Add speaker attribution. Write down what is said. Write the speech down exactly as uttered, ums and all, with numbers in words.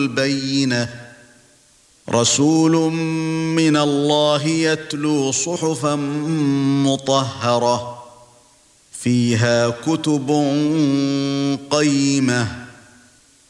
Speaker 1: البينة رسول من الله يتلو صحفا مطهرة فيها كتب قيمة